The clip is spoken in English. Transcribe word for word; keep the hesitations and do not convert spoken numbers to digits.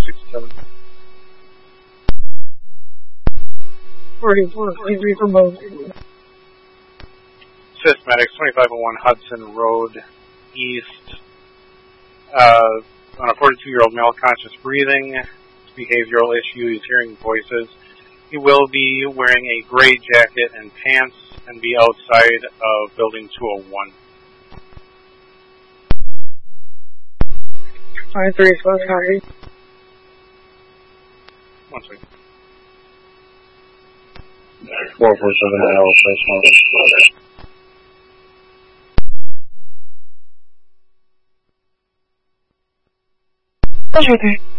sixty-seven. forty-four, three remote. Systematics, twenty-five oh one Hudson Road, East. Uh, on a forty-two-year-old male, conscious breathing, behavioral issue, he's hearing voices. He will be wearing a gray jacket and pants and be outside of building two oh one. twenty-three, twelve, copy. One second. four four seven L, place That's right there.